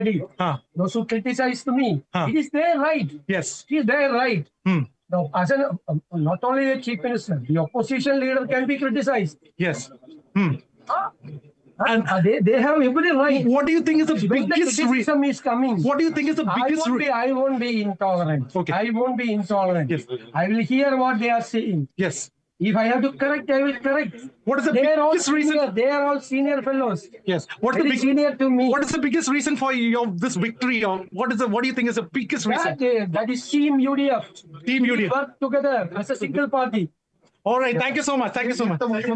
Those who criticized me, it is their right. Yes. It is their right. Now, as not only the chief minister, the opposition leader can be criticized. Yes. And they have every right. What do you think is the when biggest the criticism is coming? What do you think is the biggest I won't be intolerant. Okay. I won't be intolerant. Yes. I will hear what they are saying. Yes. If I have to correct, I will correct. What is the biggest reason? They are all senior fellows. Yes. What is the senior to me? What is the biggest reason for this victory? Or what do you think is the biggest reason? That is Team UDF. Team UDF. We work together as a single party. All right. Thank you so much. Thank you so much.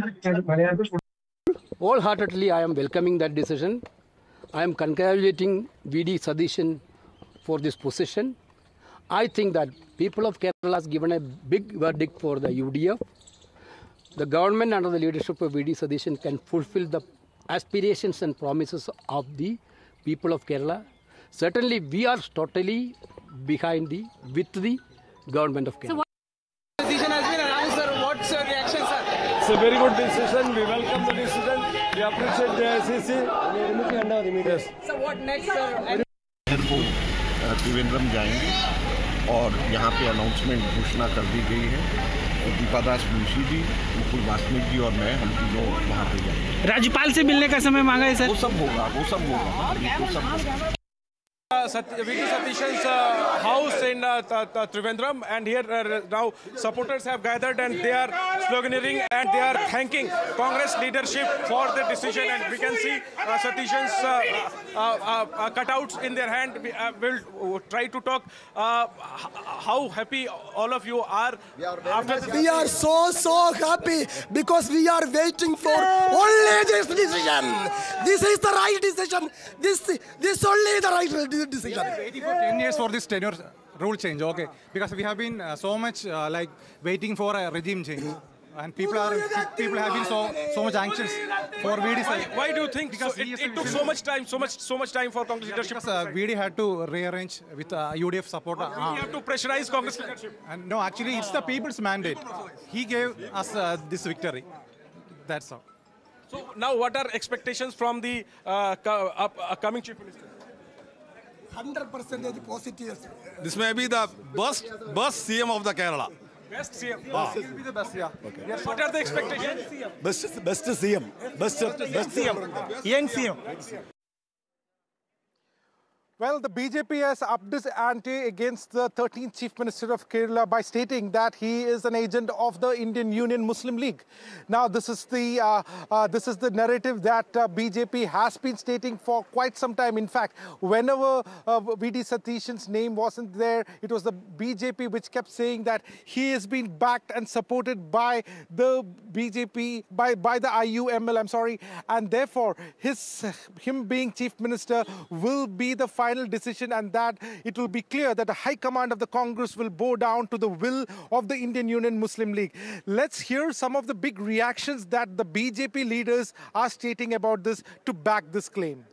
Wholeheartedly, I am welcoming that decision. I am congratulating VD Satheesan for this position. I think that people of Kerala has given a big verdict for the UDF. The government under the leadership of VD Satheesan can fulfill the aspirations and promises of the people of Kerala. Certainly, we are totally with the government of Kerala. So what decision has been announced, sir? What's your reaction, sir? It's a very good decision. We welcome the decision. We appreciate the ICC. Yes. So what next, sir? Trivandrum जाएंगे और यहाँ पे announcement घोषणा कर दी गई है। दीपा दास मुंशी जी, मुकुल वासनिक जी और मैं, हम तीनों वहाँ पे जाएंगे। राज्यपाल से मिलने का समय मांगा है सर? वो सब होगा। VD Satheesan's house in Trivandrum, and here now supporters have gathered and they are sloganeering and they are thanking Congress leadership for the decision, and we can see Satheesan's cutouts in their hand. We'll try to talk how happy all of you are after this. We are so happy because we are waiting for only this decision. This is the right decision. This only the right decision. We are waiting for 10 years for this tenure rule change, okay? Because we have been so much waiting for a regime change, and people have been so much anxious for VD. Why do you think? Because it took so much time for Congress leadership. Because VD had to rearrange with UDF support. We have to pressurize Congress leadership. And no, actually, it's the people's mandate. He gave us this victory. That's all. So now, what are expectations from the upcoming chief minister? 100% positive. This may be the best CM of the Kerala. Best CM. He will be the best, yeah. Okay. Yes. What are the expectations? Best CM. Best CM. Young CM. Well, the BJP has upped its ante against the 13th Chief Minister of Kerala by stating that he is an agent of the Indian Union Muslim League. Now, this is the narrative that BJP has been stating for quite some time. In fact, whenever VD Satheesan's name wasn't there, it was the BJP which kept saying that he is being backed and supported by the BJP, by the IUML, I'm sorry, and therefore him being Chief Minister will be the final decision, and that it will be clear that the High Command of the Congress will bow down to the will of the Indian Union Muslim League. Let's hear some of the big reactions that the BJP leaders are stating about this to back this claim.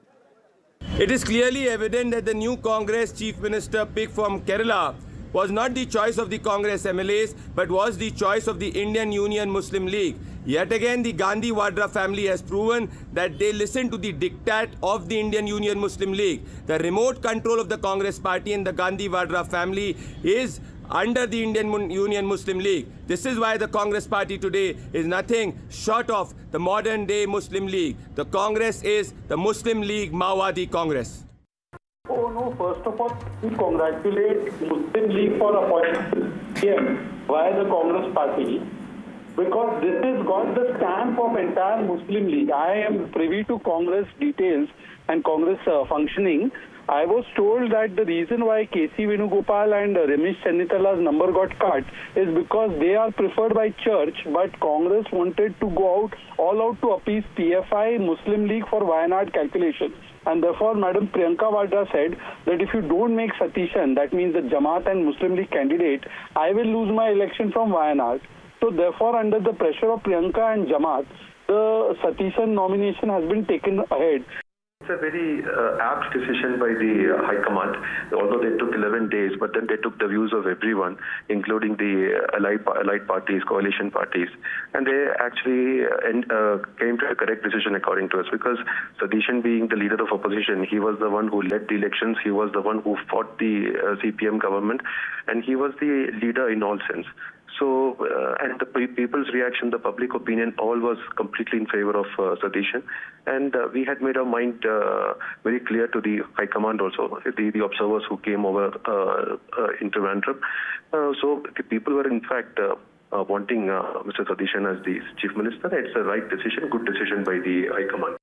It is clearly evident that the new Congress Chief Minister picked from Kerala was not the choice of the Congress MLAs, but was the choice of the Indian Union Muslim League. Yet again, the Gandhi Vadra family has proven that they listen to the diktat of the Indian Union Muslim League. The remote control of the Congress party and the Gandhi Vadra family is under the Indian Union Muslim League. This is why the Congress party today is nothing short of the modern day Muslim League. The Congress is the Muslim League Maowadi Congress. Oh no, first of all, we congratulate Muslim League for appointing PM via the Congress party, because this has got the stamp of entire Muslim League. I am privy to Congress details and Congress functioning. I was told that the reason why KC Venugopal and Ramesh Chennitala's number got cut is because they are preferred by church, but Congress wanted to go all out to appease PFI, Muslim League for Wayanad calculations. And therefore, Madam Priyanka Vadra said that if you don't make Satheesan, that means the Jamaat and Muslim League candidate, I will lose my election from Wayanad. So therefore, under the pressure of Priyanka and Jamaat, the Satheesan nomination has been taken ahead. a very apt decision by the High Command, although they took 11 days, but then they took the views of everyone, including the allied parties, coalition parties, and they actually came to a correct decision according to us, because Satishan, being the leader of opposition, he was the one who led the elections, he was the one who fought the CPM government, and he was the leader in all sense. So, and the people's reaction, the public opinion, all was completely in favor of Satishan. And we had made our mind very clear to the High Command also, the observers who came over into Trivandrum. So the people were in fact wanting Mr. Satishan as the Chief Minister. It's a right decision, good decision by the High Command.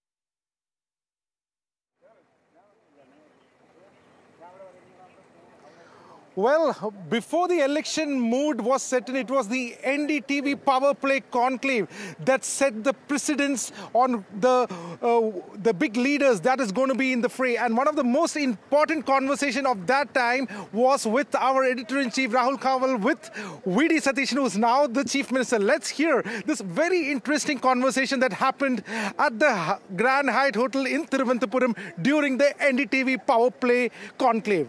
Well, before the election mood was set in, it was the NDTV power play conclave that set the precedence on the big leaders that is going to be in the fray. And one of the most important conversation of that time was with our editor-in-chief, Rahul Kanwal, with VD Satishan, who is now the Chief Minister. Let's hear this very interesting conversation that happened at the Grand Hyatt Hotel in Thiruvananthapuram during the NDTV power play conclave.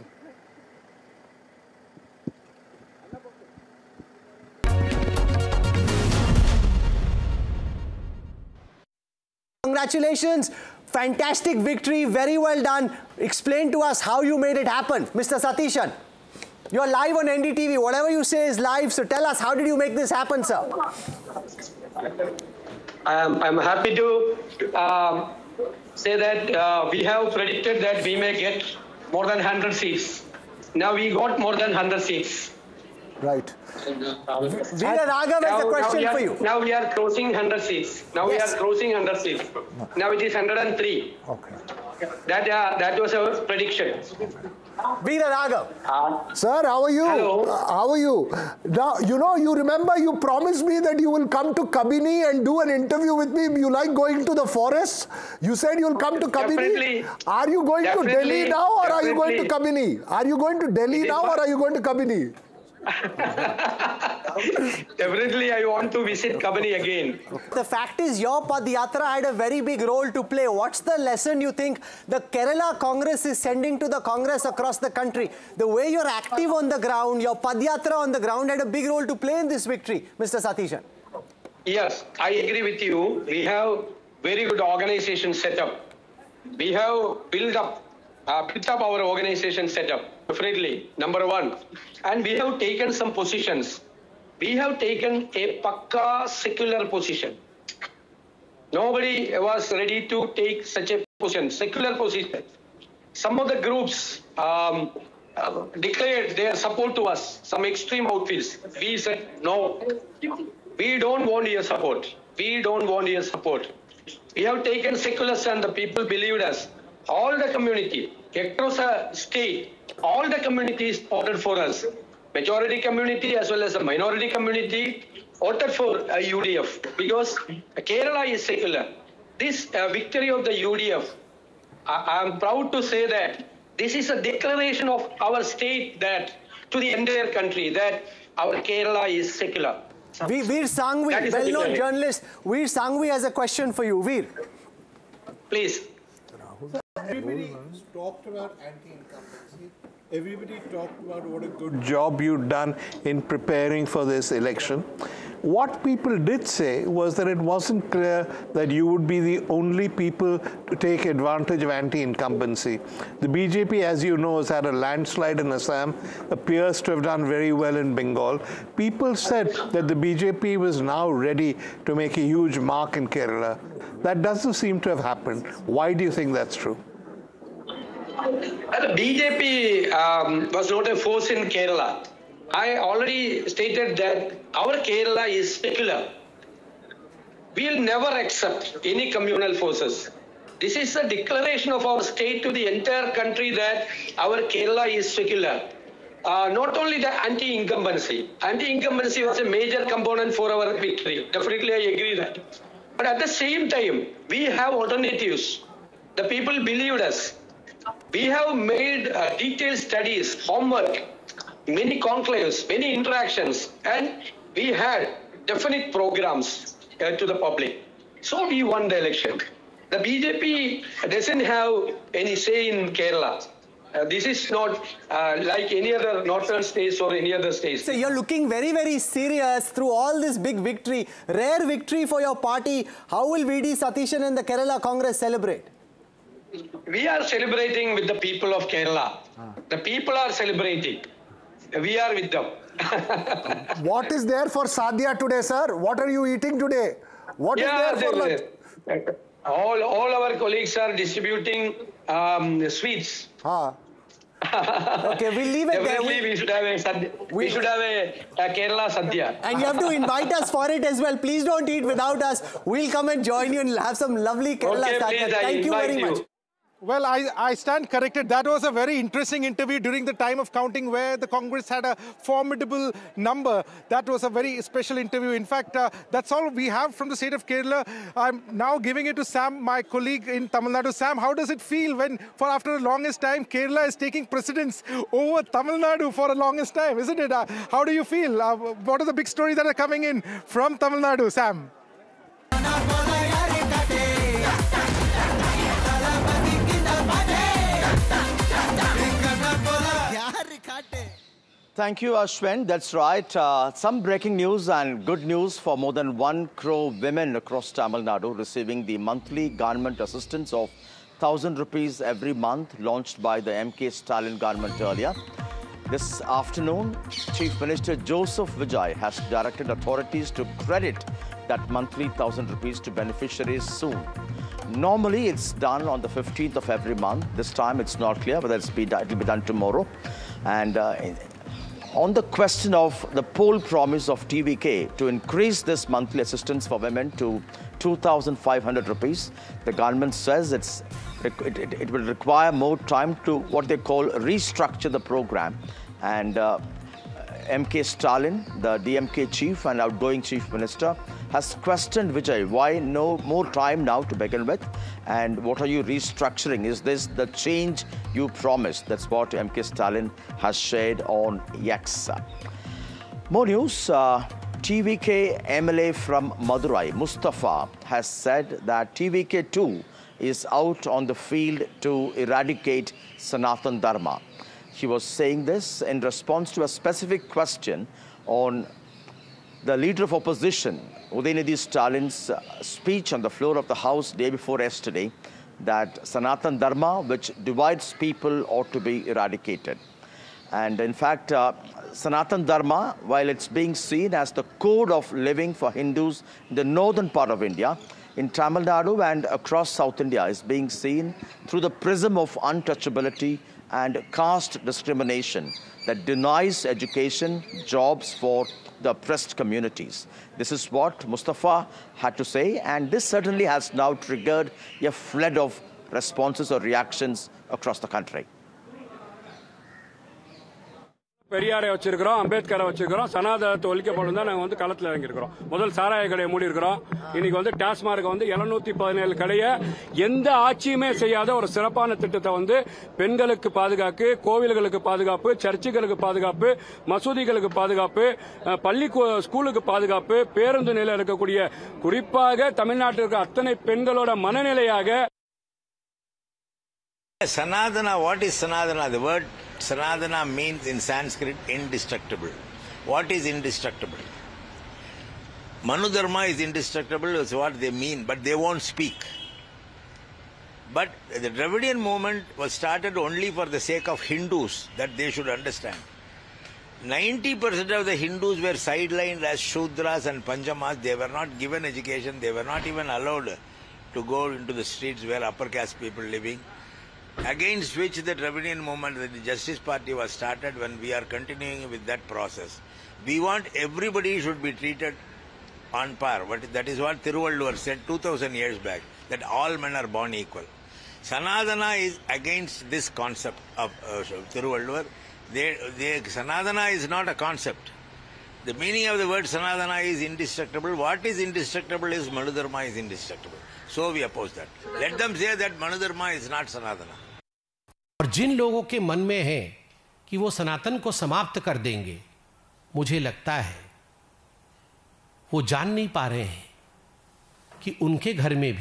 Congratulations, fantastic victory, very well done. Explain to us how you made it happen, Mr. Satishan. You're live on NDTV, whatever you say is live, so tell us, how did you make this happen, sir? I'm happy to say that we have predicted that we may get more than 100 seats. Now we got more than 100 seats. Right. Veera Raghav has a question for you. Now we are crossing 100 seats. Now we are crossing 100 seats. Now it is 103. Okay. That was our prediction. Veera Raghav. Sir, how are you? Hello. How are you? Now, you remember you promised me that you will come to Kabini and do an interview with me. You like going to the forest? You said you'll come to Kabini. Definitely. Are you going to Delhi now or are you going to Kabini? Are you going to Delhi now or are you going to Kabini? Definitely, I want to visit Kabini again. The fact is, your Padyatra had a very big role to play. What's the lesson you think the Kerala Congress is sending to the Congress across the country? The way you're active on the ground, your Padyatra on the ground had a big role to play in this victory, Mr. Satishan. Yes, I agree with you. We have very good organization set up. We have built up our organization setup, definitely, number one. And we have taken some positions. We have taken a pakka secular position. Nobody was ready to take such a position, secular position. Some of the groups declared their support to us, some extreme outfits. We said, no, we don't want your support. We don't want your support. We have taken secular stand, the people believed us. All the community, across the state, all the communities voted for us. Majority community as well as the minority community voted for UDF because Kerala is secular. This victory of the UDF, I am proud to say that this is a declaration of our state that to the entire country that our Kerala is secular. Veer Sanghvi, well-known journalist, Veer Sanghvi has a question for you. Veer. Please. Everybody talked about anti-incumbency. Everybody talked about what a good job you'd done in preparing for this election. What people did say was that it wasn't clear that you would be the only people to take advantage of anti-incumbency. The BJP, as you know, has had a landslide in Assam, appears to have done very well in Bengal. People said that the BJP was now ready to make a huge mark in Kerala. That doesn't seem to have happened. Why do you think that's true? The BJP was not a force in Kerala. I already stated that our Kerala is secular. We will never accept any communal forces. This is a declaration of our state to the entire country that our Kerala is secular. Not only the anti-incumbency. Anti-incumbency was a major component for our victory. Definitely I agree that. But at the same time, we have alternatives. The people believed us. We have made detailed studies, homework, many conclaves, many interactions, and we had definite programs to the public. So we won the election. The BJP doesn't have any say in Kerala. This is not like any other northern states or any other states. So you're looking very, very serious through all this big victory, rare victory for your party. How will V.D. Satishan and the Kerala Congress celebrate? We are celebrating with the people of Kerala. The people are celebrating. We are with them. What is there for Sadhya today, sir? What are you eating today? What is there for lunch? All our colleagues are distributing sweets. Okay, we'll leave it there. Definitely we should have a Kerala Sadhya. And you have to invite us for it as well. Please don't eat without us. We'll come and join you and have some lovely Kerala Sadhya. Thank you very much. Well, I stand corrected. That was a very interesting interview during the time of counting where the Congress had a formidable number. That was a very special interview. In fact, that's all we have from the state of Kerala. I'm now giving it to Sam, my colleague in Tamil Nadu. Sam, how does it feel when, for after the longest time, Kerala is taking precedence over Tamil Nadu for the longest time, isn't it? How do you feel? What are the big stories that are coming in from Tamil Nadu, Sam? Thank you, Ashwin. That's right. Some breaking news and good news for more than 1 crore women across Tamil Nadu receiving the monthly government assistance of 1,000 rupees every month, launched by the MK Stalin government earlier. This afternoon, Chief Minister Joseph Vijay has directed authorities to credit that monthly 1,000 rupees to beneficiaries soon. Normally, it's done on the 15th of every month. This time, it's not clear whether it will be done tomorrow. And on the question of the poll promise of TVK to increase this monthly assistance for women to 2,500 rupees, the government says it will require more time to what they call restructure the program. And MK Stalin, the DMK chief and outgoing chief minister, has questioned Vijay, why no more time now to begin with? And what are you restructuring? Is this the change you promised? That's what MK Stalin has shared on X. More news. TVK MLA from Madurai, Mustafa, has said that TVK too is out on the field to eradicate Sanatan Dharma. He was saying this in response to a specific question on the leader of opposition, Udayinidhi Stalin's speech on the floor of the House day before yesterday, that Sanatan Dharma, which divides people, ought to be eradicated. And in fact, Sanatan Dharma, while it's being seen as the code of living for Hindus in the northern part of India, in Tamil Nadu and across South India, is being seen through the prism of untouchability and caste discrimination that denies education, jobs for the oppressed communities. This is what Mustafa had to say, and this certainly has now triggered a flood of responses or reactions across the country. பெரியாரை வச்சிருக்கிறோம், அம்பேத்கரை வச்சிருக்கிறோம், சனாதனத்தை ஒழிக்கப்படும் தான் நாங்கள் களத்தில் இறங்கியிருக்கிறோம். முதல் சாராய கடையை மூடி இருக்கிறோம். இன்னைக்கு டாஸ்மார்க் 717 கடையை எந்த ஆட்சியுமே செய்யாத ஒரு சிறப்பான திட்டத்தை பெண்களுக்கு பாதுகாப்பு, கோவில்களுக்கு பாதுகாப்பு, சர்ச்சுகளுக்கு பாதுகாப்பு, மசூதிகளுக்கு பாதுகாப்பு, பள்ளி ஸ்கூலுக்கு பாதுகாப்பு, பேருந்து நிலையில் இருக்கக்கூடிய குறிப்பாக தமிழ்நாட்டில் இருக்க அத்தனை பெண்களோட மனநிலையாக. Sanadana, what is Sanadana? The word Sanadana means in Sanskrit indestructible. What is indestructible? Manudharma is indestructible, is what they mean, but they won't speak. But the Dravidian movement was started only for the sake of Hindus, that they should understand. 90% of the Hindus were sidelined as Shudras and Panchamas. They were not given education. They were not even allowed to go into the streets where upper caste people living. Against which the Dravidian movement, the Justice Party, was started. When we are continuing with that process, we want everybody should be treated on par. That is what Thiruvalluvar said 2000 years back, that all men are born equal. Sanadana is against this concept of Thiruvalluvar. Sanadana is not a concept. The meaning of the word Sanadana is indestructible. What is indestructible is Manudharma is indestructible. So we oppose that. Let them say that Manudharma is not Sanadana. और जिन लोगों के मन में है कि वो सनातन को समाप्त कर देंगे, मुझे लगता है वो जान नहीं पा रहे हैं कि उनके घर में भी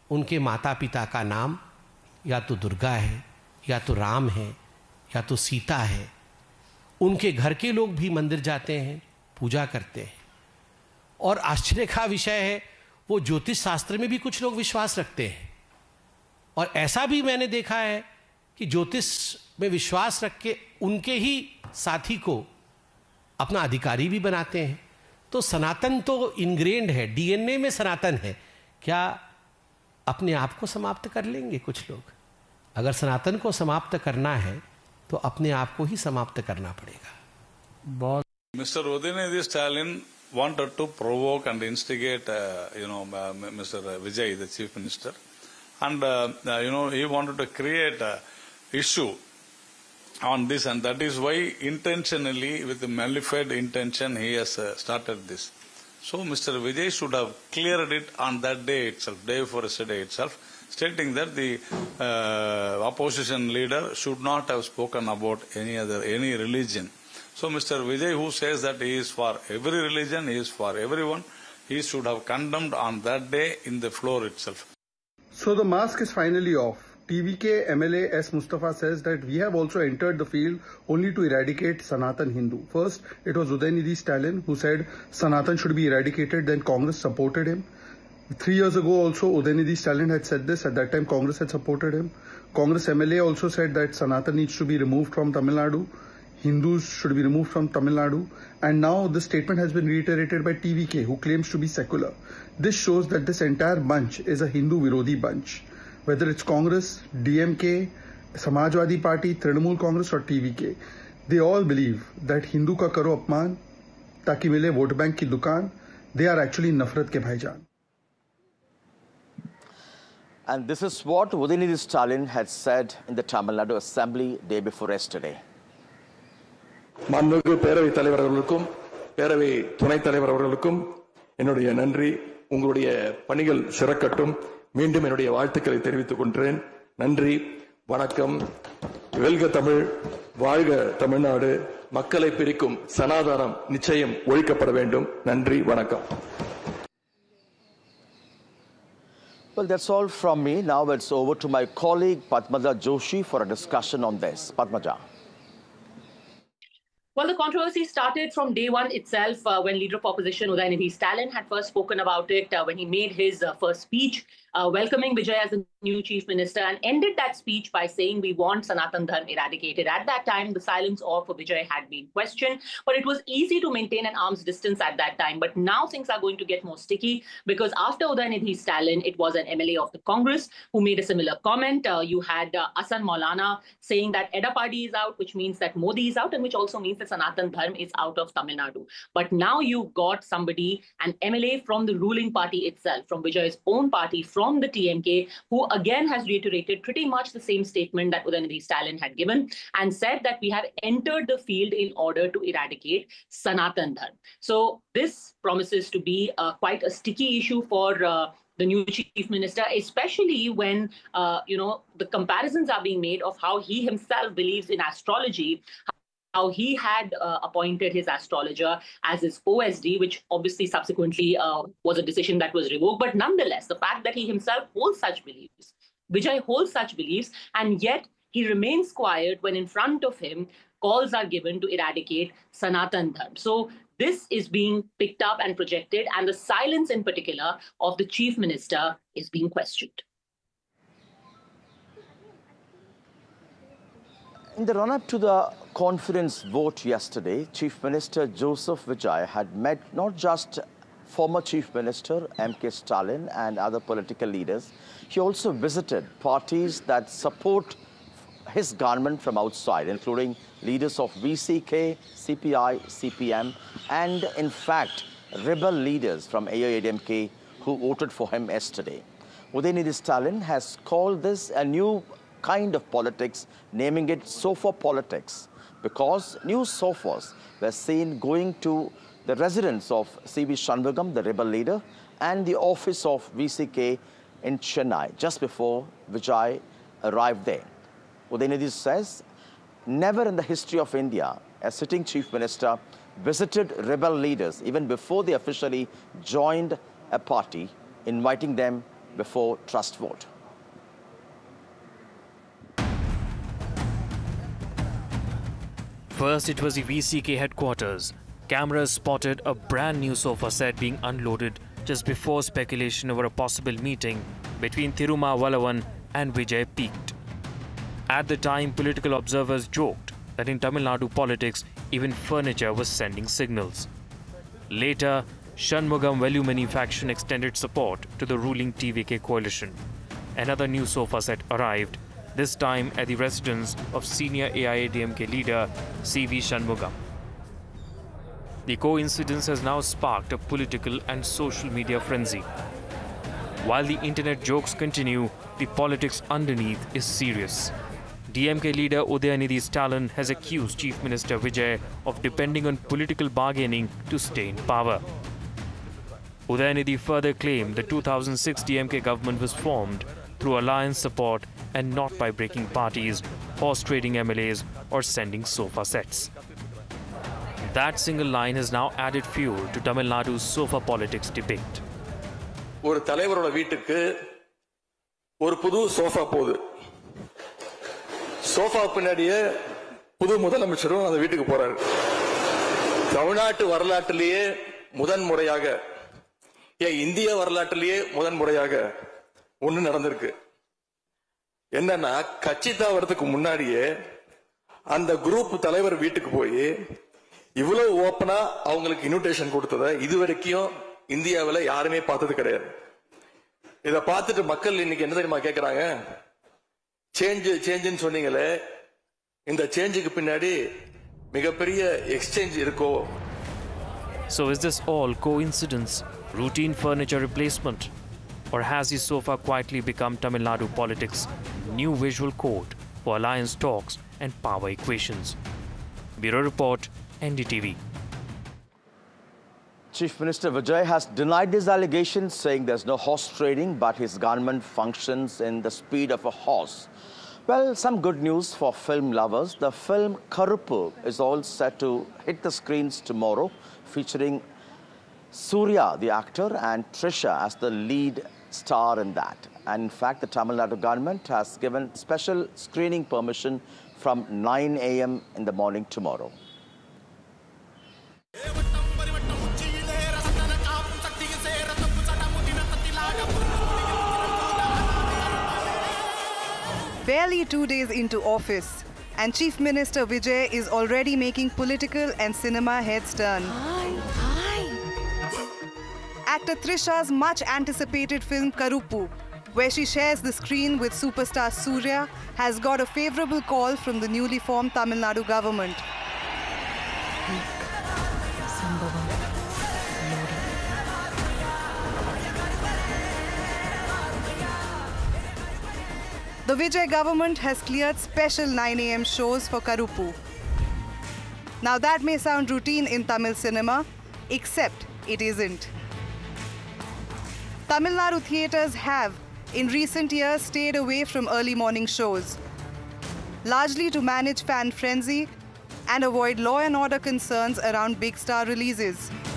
उनके माता पिता का नाम या तो दुर्गा है, या तो राम है, या तो सीता है। उनके घर के लोग भी मंदिर जाते हैं, पूजा करते हैं। और आश्चर्य का विषय है, वो ज्योतिष शास्त्र में भी कुछ लोग विश्वास रखते हैं। और ऐसा भी मैंने देखा है कि ज्योतिष में विश्वास रख के उनके ही साथी को अपना अधिकारी भी बनाते हैं। तो सनातन तो इनग्रेन्ड है, डीएनए में सनातन है। क्या अपने आप को समाप्त कर लेंगे कुछ लोग? अगर सनातन को समाप्त करना है तो अपने आप को ही समाप्त करना पड़ेगा। Mr. Udinidhi Stalin wanted to provoke and instigate, Mr. Vijay, the Chief Minister, and he wanted to create an issue on this, and that is why intentionally, with the malified intention, he has started this. So Mr. Vijay should have cleared it on that day itself, day before yesterday itself, stating that the opposition leader should not have spoken about any religion. So Mr. Vijay, who says that he is for every religion, he is for everyone, he should have condemned on that day in the floor itself. So the mask is finally off. TVK MLA S. Mustafa says that we have also entered the field only to eradicate Sanatan Hindu. First, it was Udinidhi Stalin who said Sanatan should be eradicated, then Congress supported him. 3 years ago also, Udinidhi Stalin had said this. At that time, Congress had supported him. Congress MLA also said that Sanatan needs to be removed from Tamil Nadu. Hindus should be removed from Tamil Nadu. And now this statement has been reiterated by TVK, who claims to be secular. This shows that this entire bunch is a Hindu-Virodhi bunch. Whether it's Congress, DMK, Samajwadi Party, Trinamool Congress or TVK, they all believe that Hindu ka karo apman, taki mile vote bank ki dukaan. They are actually nafrat ke bhaijaan. And this is what Udinidhi Stalin had said in the Tamil Nadu Assembly day before yesterday. மாண்புமிகு பேரவைத் தலைவர் அவர்களுக்கும் பேரவை துணைத் தலைவர் அவர்களுக்கும் என்னுடைய நன்றி. உங்களுடைய பணிகள் சிறக்கட்டும். மீண்டும் என்னுடைய வாழ்த்துக்களை தெரிவித்துக் கொள்கிறேன். நன்றி, வணக்கம். வெல்க தமிழ், வாழ்க தமிழ்நாடு. மக்களை பிரிக்கும் சனாதனம் நிச்சயம் ஒழிக்கப்பட வேண்டும். நன்றி, வணக்கம். Well, that's all from me. Now it's over to my colleague Padmaja Joshi for a discussion on this. Padmaja. Well, the controversy started from day one itself when Leader of Opposition Udinidhi Stalin had first spoken about it when he made his first speech welcoming Vijay as the new Chief Minister, and ended that speech by saying we want Sanatan Dharm eradicated. At that time, the silence of Vijay had been questioned, but it was easy to maintain an arm's distance at that time. But now things are going to get more sticky, because after Udinidhi Stalin, it was an MLA of the Congress who made a similar comment. You had Ahsan Maulana saying that Edapadi is out, which means that Modi is out, and which also means that Sanatan Dharm is out of Tamil Nadu. But now you've got somebody, an MLA from the ruling party itself, from Vijay's own party, from the TMK, who again has reiterated pretty much the same statement that Udinidhi Stalin had given, and said that we have entered the field in order to eradicate Sanatan Dharm. So this promises to be quite a sticky issue for the new Chief Minister, especially when, the comparisons are being made of how he himself believes in astrology, how he had appointed his astrologer as his OSD, which obviously subsequently was a decision that was revoked. But nonetheless, the fact that he himself holds such beliefs, Vijay holds such beliefs, and yet he remains quiet when in front of him calls are given to eradicate Sanatan Dharm. So this is being picked up and projected, and the silence in particular of the Chief Minister is being questioned. In the run-up to the confidence vote yesterday, Chief Minister Joseph Vijay had met not just former Chief Minister M.K. Stalin and other political leaders. He also visited parties that support his government from outside, including leaders of VCK, CPI, CPM, and in fact, rebel leaders from AIADMK who voted for him yesterday. Udinidhi Stalin has called this a new kind of politics, naming it sofa politics, because new sofas were seen going to the residence of C.V. Shanmugam, the rebel leader, and the office of VCK in Chennai, just before Vijay arrived there. Udinidhi says, never in the history of India, a sitting chief minister visited rebel leaders even before they officially joined a party, inviting them before trust vote. First, it was the VCK headquarters. Cameras spotted a brand new sofa set being unloaded just before speculation over a possible meeting between Thiruma Vallavan and Vijay peaked. At the time, political observers joked that in Tamil Nadu politics, even furniture was sending signals. Later, Shanmugam Velumani faction extended support to the ruling TVK coalition. Another new sofa set arrived, this time at the residence of senior AIADMK leader CV Shanmugam. The coincidence has now sparked a political and social media frenzy. While the internet jokes continue, the politics underneath is serious. DMK leader Udayanidhi Stalin has accused Chief Minister Vijay of depending on political bargaining to stay in power. Udayanidhi further claimed the 2006 DMK government was formed through alliance support and not by breaking parties, horse trading MLAs or sending sofa sets. That single line has now added fuel to Tamil Nadu's sofa politics debate. ஒரு தலைவரோட வீட்டுக்கு ஒரு புது sofa போகுது. Sofa பின்னாடியே புது முதலமைச்சரும் அந்த வீட்டுக்கு போறாரு. தமிழ்நாட்டு வரலாற்றிலேயே முதன்முறையாக இந்திய வரலாற்றிலேயே முதன்முறையாக ஒன்று நடந்திருக்கு. என்னன்னா கட்சி தாவறதுக்கு முன்னாடியே அந்த குரூப் தலைவர் வீட்டுக்கு போய் இவ்வளவு ஓப்பனா அவங்களுக்கு இன்விடேஷன் கொடுத்ததை இதுவரைக்கும் இந்தியாவில் யாருமே பார்த்தது கிடையாது. இதை பார்த்துட்டு மக்கள் இன்னைக்கு என்ன தெரியுமா கேட்கிறாங்க? சேஞ்சுன்னு சொன்னீங்களே, இந்த சேஞ்சுக்கு பின்னாடி மிகப்பெரிய எக்ஸ்சேஞ்ச் இருக்கோ? So is this all coincidence, routine furniture replacement? Or has the sofa quietly become Tamil Nadu politics' new visual code for alliance talks and power equations? Bureau Report, NDTV. Chief Minister Vijay has denied these allegations, saying there's no horse trading, but his government functions in the speed of a horse. Well, some good news for film lovers. The film Karuppu is all set to hit the screens tomorrow, featuring Surya, the actor, and Trisha as the lead star in that. And in fact, the Tamil Nadu government has given special screening permission from 9 a.m. in the morning tomorrow. Barely 2 days into office, and Chief Minister Vijay is already making political and cinema heads turn. Actor Trisha's much-anticipated film Karuppu, where she shares the screen with superstar Surya, has got a favourable call from the newly formed Tamil Nadu government. The Vijay government has cleared special 9 a.m. shows for Karuppu. Now that may sound routine in Tamil cinema, except it isn't. Tamil Nadu theatres have, in recent years, stayed away from early morning shows, largely to manage fan frenzy and avoid law and order concerns around big star releases.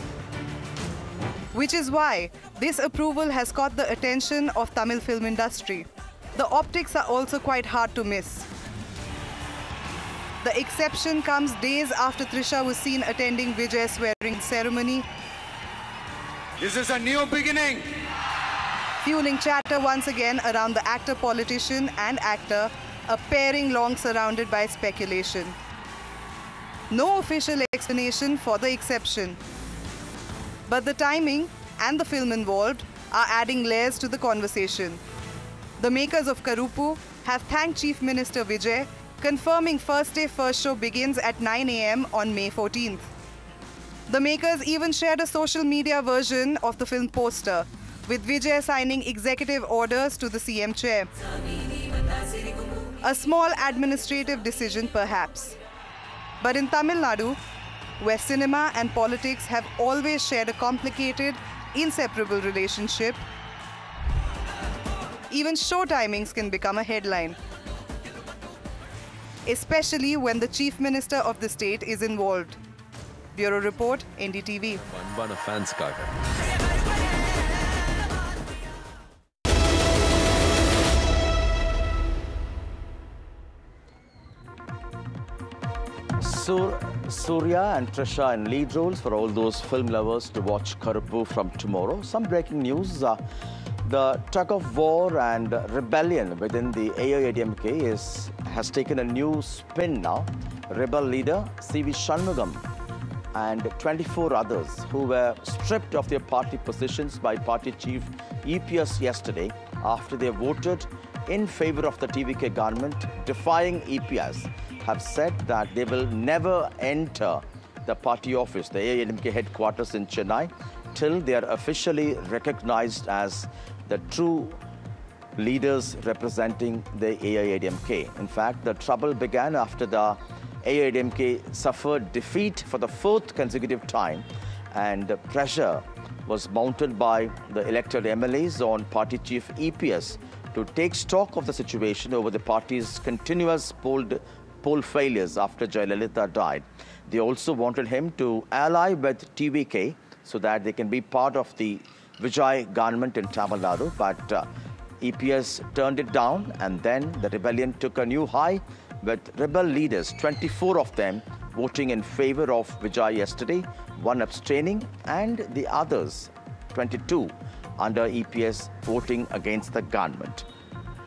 Which is why this approval has caught the attention of Tamil film industry. The optics are also quite hard to miss. The exception comes days after Trisha was seen attending Vijay's swearing ceremony. This is a new beginning. Fueling chatter once again around the actor-politician and actor, a pairing long surrounded by speculation. No official explanation for the exception. But the timing and the film involved are adding layers to the conversation. The makers of Karuppu have thanked Chief Minister Vijay, confirming first day first show begins at 9 a.m. on May 14th. The makers even shared a social media version of the film poster, with Vijay signing executive orders to the CM chair. A small administrative decision perhaps. But in Tamil Nadu, where cinema and politics have always shared a complicated, inseparable relationship, even show timings can become a headline, especially when the Chief Minister of the state is involved. Bureau Report, NDTV. Surya and Trisha in lead roles for all those film lovers to watch Karuppu from tomorrow. Some breaking news. The tug of war and rebellion within the AIADMK has taken a new spin now. Rebel leader C.V. Shanmugam and 24 others who were stripped of their party positions by party chief EPS yesterday after they voted in favor of the TVK government defying EPS have said that they will never enter the party office, the AIADMK headquarters in Chennai, till they are officially recognized as the true leaders representing the AIADMK. In fact, the trouble began after the AIADMK suffered defeat for the fourth consecutive time, and the pressure was mounted by the elected MLAs on party chief EPS to take stock of the situation over the party's continuous poll failures after Jayalalitha died. They also wanted him to ally with TVK so that they can be part of the Vijay government in Tamil Nadu, but EPS turned it down, and then the rebellion took a new high with rebel leaders, 24 of them, voting in favor of Vijay yesterday, one abstaining, and the others, 22, under EPS voting against the government.